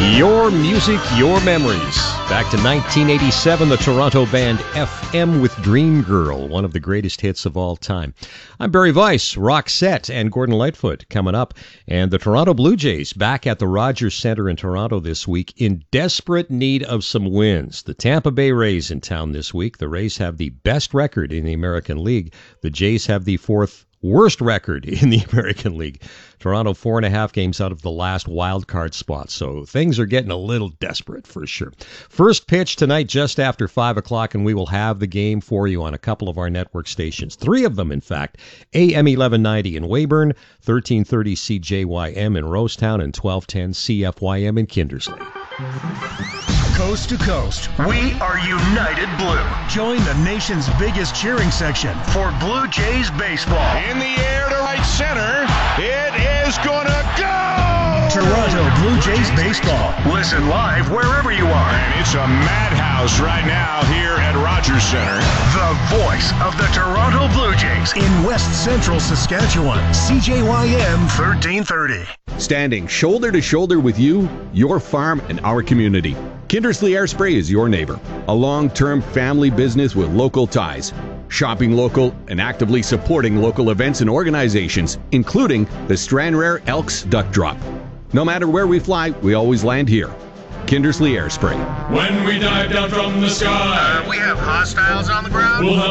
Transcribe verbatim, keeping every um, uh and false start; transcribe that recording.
Your music, your memories. Back to nineteen eighty-seven, the Toronto band F M with Dream Girl, one of the greatest hits of all time. I'm Barry Weiss, Roxette, and Gordon Lightfoot coming up. And the Toronto Blue Jays back at the Rogers Centre in Toronto this week in desperate need of some wins. The Tampa Bay Rays in town this week. The Rays have the best record in the American League. The Jays have the fourth worst record in the American League. Toronto four and a half games out of the last wild card spot, so things are getting a little desperate for sure. First pitch tonight just after five o'clock, and we will have the game for you on a couple of our network stations. Three of them, in fact. A M eleven ninety in Weyburn, thirteen thirty C J Y M in Rosetown, and twelve ten C F Y M in Kindersley. Coast to coast, we are United Blue. Join the nation's biggest cheering section for Blue Jays baseball. In the air to right center, it is gonna go! Toronto Blue Jays baseball. Listen live wherever you are. And it's a madhouse right now here at Rogers Centre. The voice of the Toronto Blue Jays in West Central Saskatchewan. C J Y M thirteen thirty. Standing shoulder to shoulder with you, your farm, and our community. Kindersley Air Spray is your neighbor. A long-term family business with local ties. Shopping local and actively supporting local events and organizations, including the Stranraer Elks Duck Drop. No matter where we fly, we always land here. Kindersley Air Spray. When we dive down from the sky, Uh, we have hostiles on the ground. we'll